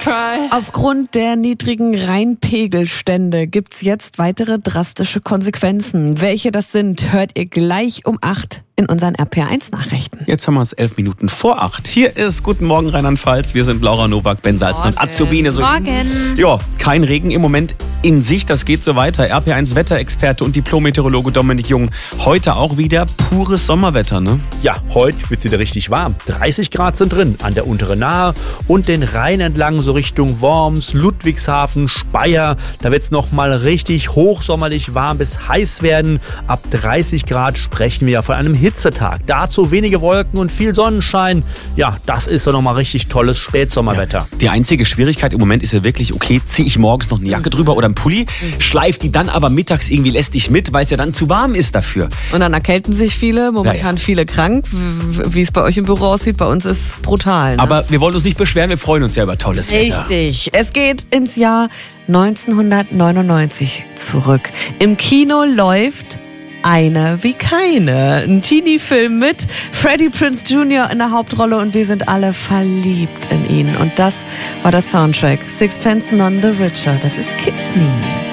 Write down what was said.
Aufgrund der niedrigen Rheinpegelstände gibt's jetzt weitere drastische Konsequenzen. Welche das sind, hört ihr gleich um 8 in unseren RPR1-Nachrichten. Jetzt haben wir es 11 Minuten vor 8. Hier ist Guten Morgen Rheinland-Pfalz. Wir sind Laura Nowak, Ben Salzner und Azubine. Morgen. Ja, kein Regen im Moment in Sicht. Das geht so weiter. RPR1 Wetterexperte und Diplom-Meteorologe Dominik Jung. Heute auch wieder pures Sommerwetter, ne? Ja, heute wird es wieder richtig warm. 30 Grad sind drin an der unteren Nahe und den Rhein entlang so Richtung Worms, Ludwigshafen, Speyer. Da wird es nochmal richtig hochsommerlich warm bis heiß werden. Ab 30 Grad sprechen wir ja von einem Hitzetag. Dazu wenige Wolken und viel Sonnenschein. Ja, das ist doch nochmal richtig tolles Spätsommerwetter. Ja, die einzige Schwierigkeit im Moment ist ja wirklich, okay, ziehe ich morgens noch eine Jacke drüber oder einen Pulli, schleife die dann aber mittags irgendwie lästig mit, weil es ja dann zu warm ist dafür. Und dann erkälten sich viele, momentan viele krank. Wie es bei euch im Büro aussieht, bei uns ist brutal. Ne? Aber wir wollen uns nicht beschweren, wir freuen uns ja über tolles Wetter. Richtig. Es geht ins Jahr 1999 zurück. Im Kino läuft Einer wie keine. Ein Teenie-Film mit Freddie Prinze Jr. in der Hauptrolle und wir sind alle verliebt in ihn. Und das war der Soundtrack. Sixpence None the Richer. Das ist Kiss Me.